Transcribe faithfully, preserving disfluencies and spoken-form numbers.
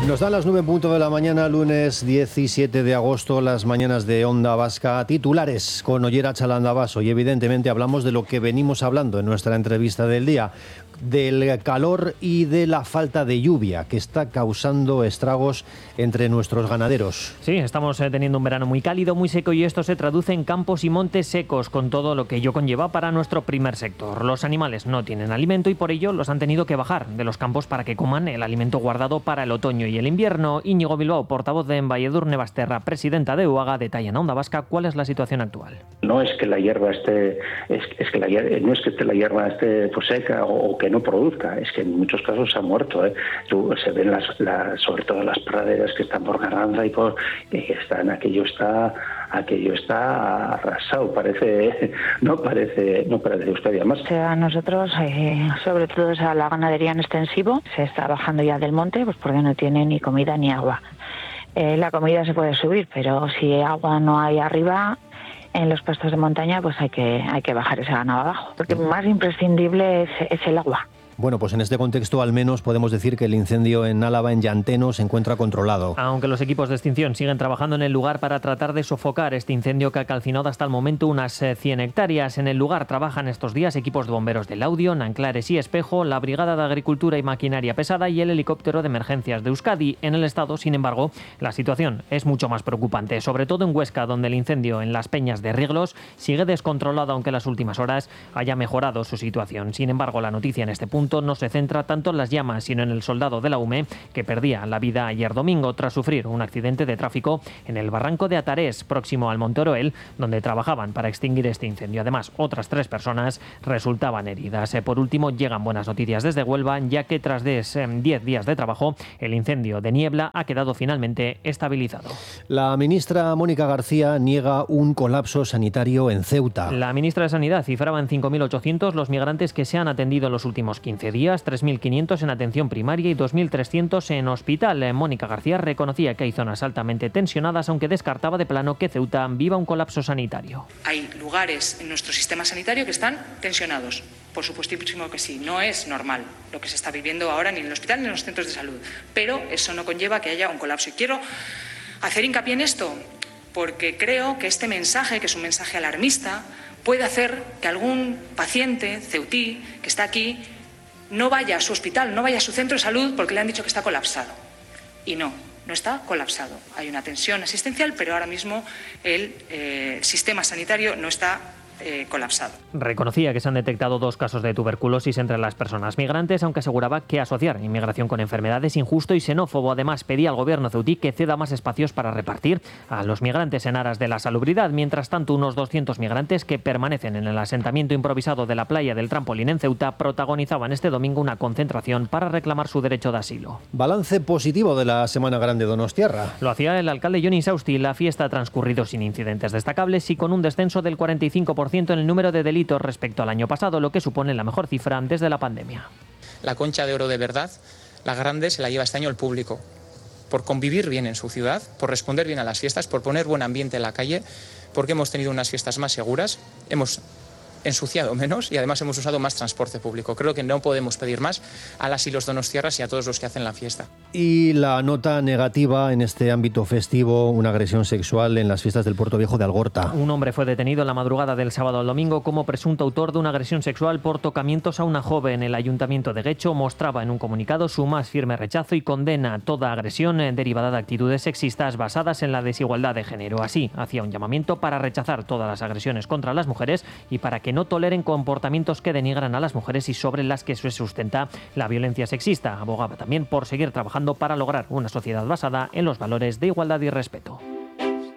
Nos dan las nueve en punto de la mañana, lunes diecisiete de agosto, las mañanas de Onda Vasca. Titulares con Ollera Chalandabaso, y evidentemente hablamos de lo que venimos hablando en nuestra entrevista del día, del calor y de la falta de lluvia que está causando estragos entre nuestros ganaderos. Sí, estamos teniendo un verano muy cálido, muy seco, y esto se traduce en campos y montes secos, con todo lo que ello conlleva para nuestro primer sector. Los animales no tienen alimento y por ello los han tenido que bajar de los campos para que coman el alimento guardado para el otoño y el invierno. Íñigo Bilbao, portavoz de Valledurne Basterra, presidenta de UAGA, detalla en Onda Vasca cuál es la situación actual. No es que la hierba esté, es, es que la hierba, no es que la hierba esté pues, seca o, o que no produzca, es que en muchos casos se ha muerto. ¿eh? Tú, se ven las, las, sobre todo las praderas que están por Carranza y por que están, aquello está, aquello está arrasado, parece, no parece, no parece usted además. O sea, nosotros, eh, sobre todo a la ganadería en extensivo, se está bajando ya del monte, pues porque no tiene ni comida ni agua. Eh, la comida se puede subir, pero si agua no hay arriba, en los pastos de montaña, pues hay que hay que bajar ese ganado abajo, porque más imprescindible es, es el agua. Bueno, pues en este contexto al menos podemos decir que el incendio en Álava, en Llanteno, se encuentra controlado. Aunque los equipos de extinción siguen trabajando en el lugar para tratar de sofocar este incendio que ha calcinado hasta el momento unas cien hectáreas. En el lugar trabajan estos días equipos de bomberos de Laudio, Nanclares y Espejo, la Brigada de Agricultura y Maquinaria Pesada y el helicóptero de emergencias de Euskadi. En el estado, sin embargo, la situación es mucho más preocupante, sobre todo en Huesca, donde el incendio en las Peñas de Riglos sigue descontrolado, aunque en las últimas horas haya mejorado su situación. Sin embargo, la noticia en este punto no se centra tanto en las llamas, sino en el soldado de la U M E que perdía la vida ayer domingo tras sufrir un accidente de tráfico en el barranco de Atarés, próximo al Monte Oroel, donde trabajaban para extinguir este incendio. Además, otras tres personas resultaban heridas. Por último, llegan buenas noticias desde Huelva, ya que tras diez días de trabajo, el incendio de Niebla ha quedado finalmente estabilizado. La ministra Mónica García niega un colapso sanitario en Ceuta. La ministra de Sanidad cifraba en cinco mil ochocientos los migrantes que se han atendido en los últimos quince días, tres mil quinientos en atención primaria y dos mil trescientos en hospital. Mónica García reconocía que hay zonas altamente tensionadas, aunque descartaba de plano que Ceuta viva un colapso sanitario. Hay lugares en nuestro sistema sanitario que están tensionados. Por supuestísimo que sí, no es normal lo que se está viviendo ahora ni en el hospital ni en los centros de salud, pero eso no conlleva que haya un colapso. Y quiero hacer hincapié en esto porque creo que este mensaje, que es un mensaje alarmista, puede hacer que algún paciente ceutí que está aquí no vaya a su hospital, no vaya a su centro de salud porque le han dicho que está colapsado. Y no, no está colapsado. Hay una tensión asistencial, pero ahora mismo el eh, sistema sanitario no está Eh, colapsado. Reconocía que se han detectado dos casos de tuberculosis entre las personas migrantes, aunque aseguraba que asociar inmigración con enfermedades es injusto y xenófobo. Además, pedía al gobierno ceutí que ceda más espacios para repartir a los migrantes en aras de la salubridad. Mientras tanto, unos doscientos migrantes que permanecen en el asentamiento improvisado de la playa del Trampolín en Ceuta protagonizaban este domingo una concentración para reclamar su derecho de asilo. Balance positivo de la Semana Grande donostiarra. Lo hacía el alcalde Jon Insausti. La fiesta ha transcurrido sin incidentes destacables y con un descenso del cuarenta y cinco por ciento en el número de delitos respecto al año pasado, lo que supone la mejor cifra desde la pandemia. La concha de oro de verdad, la grande, se la lleva este año el público, por convivir bien en su ciudad, por responder bien a las fiestas, por poner buen ambiente en la calle, porque hemos tenido unas fiestas más seguras, hemos ensuciado menos y además hemos usado más transporte público. Creo que no podemos pedir más a las y los donostiarras y a todos los que hacen la fiesta. Y la nota negativa en este ámbito festivo, una agresión sexual en las fiestas del Puerto Viejo de Algorta. Un hombre fue detenido en la madrugada del sábado al domingo como presunto autor de una agresión sexual por tocamientos a una joven. El Ayuntamiento de Guecho mostraba en un comunicado su más firme rechazo y condena toda agresión derivada de actitudes sexistas basadas en la desigualdad de género. Así, hacía un llamamiento para rechazar todas las agresiones contra las mujeres y para que no toleren comportamientos que denigran a las mujeres y sobre las que se sustenta la violencia sexista. Abogaba también por seguir trabajando para lograr una sociedad basada en los valores de igualdad y respeto.